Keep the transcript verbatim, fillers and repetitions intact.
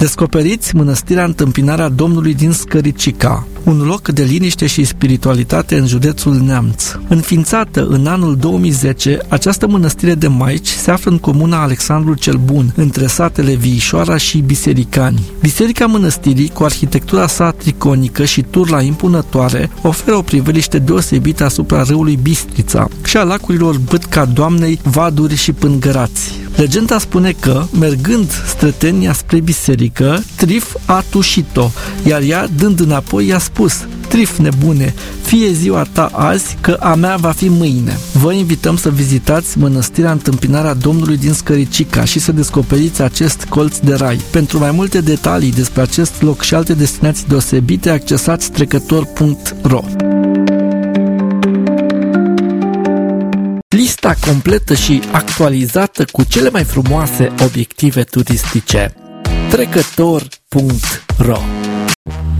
Descoperiți Mănăstirea Întâmpinarea Domnului din Scăricica, un loc de liniște și spiritualitate în județul Neamț. Înființată în anul două mii zece, această mănăstire de maici se află în comuna Alexandru cel Bun, între satele Viișoara și Bisericani. Biserica mănăstirii, cu arhitectura sa triconică și turla impunătoare, oferă o priveliște deosebită asupra râului Bistrița și a lacurilor Bâtca Doamnei, Vaduri și Pângărați. Legenda spune că, mergând strătenia spre biserică, Trif a tușit-o, iar ea, dând înapoi, i-a spus: Trif, nebune, fie ziua ta azi, că a mea va fi mâine. Vă invităm să vizitați Mănăstirea Întâmpinarea Domnului din Scăricica și să descoperiți acest colț de rai. Pentru mai multe detalii despre acest loc și alte destinații deosebite, accesați trecător punct ro. Lista completă și actualizată cu cele mai frumoase obiective turistice. trecător punct ro